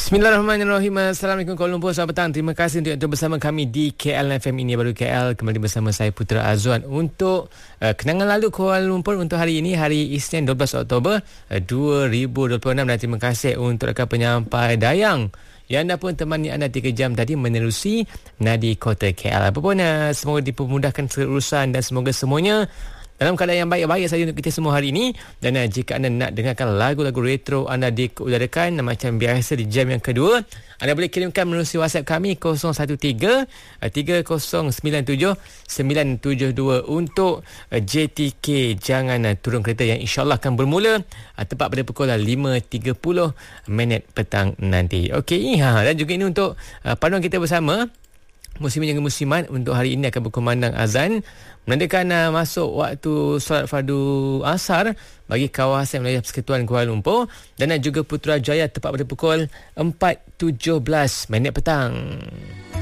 Bismillahirrahmanirrahim. Assalamualaikum Kuala Lumpur. Selamat petang. Terima kasih untuk bersama kami di KL FM ini baru KL. Kembali bersama saya Putra Azwan untuk kenangan lalu Kuala Lumpur untuk hari ini, hari Isnin 12 Oktober 2026. Dan terima kasih untuk rakan penyampai dayang yang anda pun temani anda 3 jam tadi menerusi nadi kota KL. Apa pun semoga dipermudahkan urusan dan semoga semuanya dalam keadaan yang baik-baik saja untuk kita semua hari ini. Dan jika anda nak dengarkan lagu-lagu retro anda diudarakan macam biasa di jam yang kedua, anda boleh kirimkan melalui WhatsApp kami 013-3097-972 untuk JTK Jangan Turun Kereta yang insyaAllah akan bermula tepat pada pukul 5.30 petang nanti. Okey, dan juga ini untuk panduan kita bersama. Muslimin dan muslimat untuk hari ini akan berkumandang azan menandakan masuk waktu solat fardu asar bagi kawasan wilayah Persekutuan Kuala Lumpur, dan juga Putrajaya tepat pada pukul 4.17 petang.